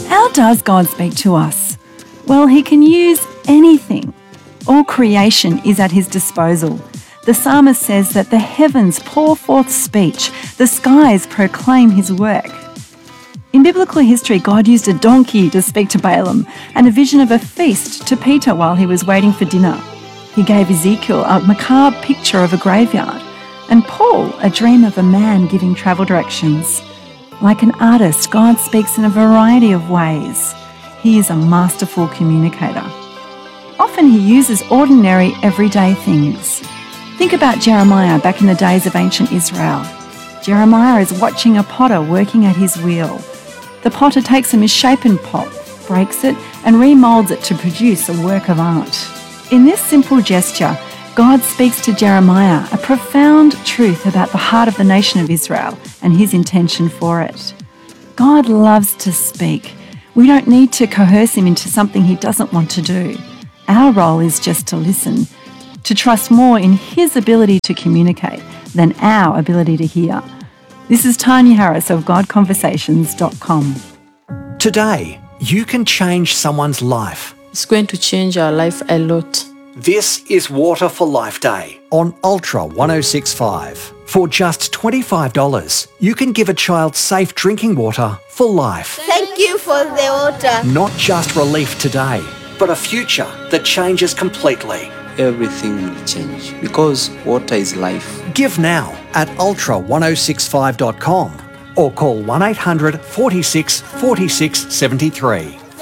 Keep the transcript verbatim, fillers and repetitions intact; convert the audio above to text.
How does God speak to us? Well, he can use anything. All creation is at his disposal. The psalmist says that the heavens pour forth speech, the skies proclaim his work. In biblical history, God used a donkey to speak to Balaam and a vision of a feast to Peter while he was waiting for dinner. He gave Ezekiel a macabre picture of a graveyard and Paul a dream of a man giving travel directions. Like an artist, God speaks in a variety of ways. He is a masterful communicator. Often he uses ordinary, everyday things. Think about Jeremiah back in the days of ancient Israel. Jeremiah is watching a potter working at his wheel. The potter takes a misshapen pot, breaks it, and remoulds it to produce a work of art. In this simple gesture, God speaks to Jeremiah a profound truth about the heart of the nation of Israel and his intention for it. God loves to speak. We don't need to coerce him into something he doesn't want to do. Our role is just to listen, to trust more in his ability to communicate than our ability to hear. This is Tanya Harris of God Conversations dot com. Today, you can change someone's life. It's going to change our life a lot. This is Water for Life Day on Ultra one oh six point five. For just twenty-five dollars, you can give a child safe drinking water for life. Thank you for the water. Not just relief today, but a future that changes completely. Everything will change because water is life. Give now at ultra one oh six five dot com or call one eight hundred, forty-six, forty-six, seventy-three.